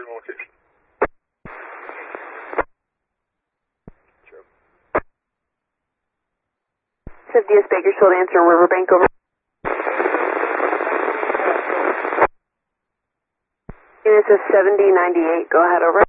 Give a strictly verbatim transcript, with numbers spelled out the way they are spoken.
location. fifty S Bakersfield, answer Riverbank, over. Units of seventy ninety-eight, go ahead, over.